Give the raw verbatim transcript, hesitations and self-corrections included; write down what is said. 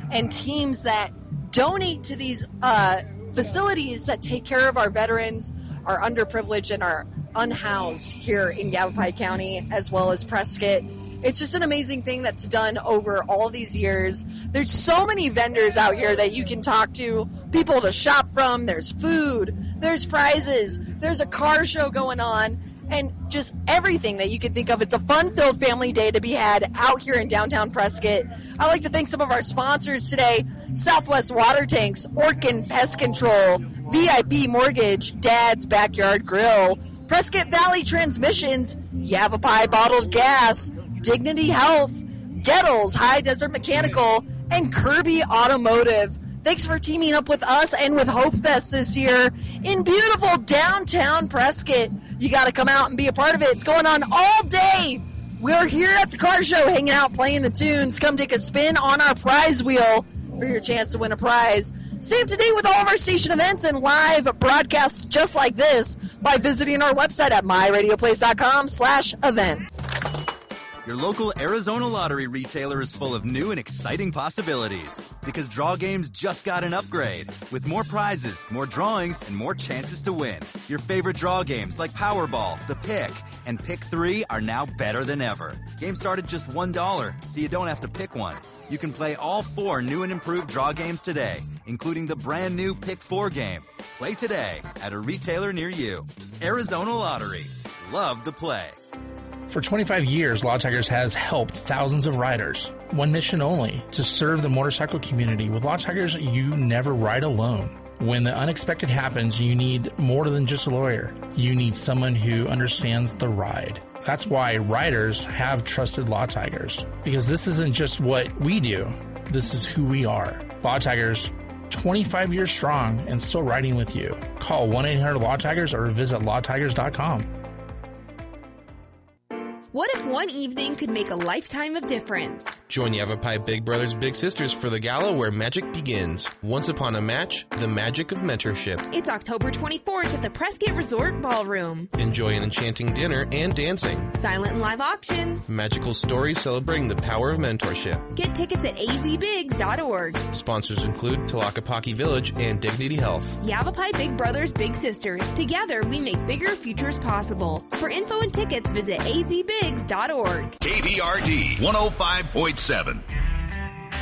and teams that donate to these uh, facilities that take care of our veterans, our underprivileged, and our unhoused here in Yavapai County, as well as Prescott. It's just an amazing thing that's done over all these years. There's so many vendors out here that you can talk to, people to shop from. There's food, there's prizes, there's a car show going on, and just everything that you can think of. It's a fun-filled family day to be had out here in downtown Prescott. I'd like to thank some of our sponsors today: Southwest Water Tanks, Orkin Pest Control, V I P Mortgage, Dad's Backyard Grill, Prescott Valley Transmissions, Yavapai Bottled Gas, Dignity Health, Gettles High Desert Mechanical, and Kirby Automotive. Thanks for teaming up with us and with Hope Fest this year in beautiful downtown Prescott. You got to come out and be a part of it. It's going on all day. We're here at the car show hanging out, playing the tunes. Come take a spin on our prize wheel for your chance to win a prize. Stay up to date with all of our station events and live broadcasts just like this by visiting our website at my radio place dot com slash events. Your local Arizona Lottery retailer is full of new and exciting possibilities because Draw Games just got an upgrade with more prizes, more drawings, and more chances to win. Your favorite draw games like Powerball, The Pick, and Pick three are now better than ever. Games start at just one dollar, so you don't have to pick one. You can play all four new and improved draw games today, including the brand new Pick four game. Play today at a retailer near you. Arizona Lottery. Love the play. For twenty-five years, Law Tigers has helped thousands of riders. One mission only, to serve the motorcycle community. With Law Tigers, you never ride alone. When the unexpected happens, you need more than just a lawyer. You need someone who understands the ride. That's why riders have trusted Law Tigers. Because this isn't just what we do, this is who we are. Law Tigers, twenty-five years strong and still riding with you. Call one eight hundred law tigers or visit law tigers dot com. What if one evening could make a lifetime of difference? Join Yavapai Big Brothers Big Sisters for the gala where magic begins. Once upon a match, the magic of mentorship. It's October twenty-fourth at the Prescott Resort Ballroom. Enjoy an enchanting dinner and dancing. Silent and live auctions. Magical stories celebrating the power of mentorship. Get tickets at a z bigs dot org. Sponsors include Tlaquepaque Village and Dignity Health. Yavapai Big Brothers Big Sisters. Together we make bigger futures possible. For info and tickets, visit a z bigs dot org. K B R D one oh five point seven.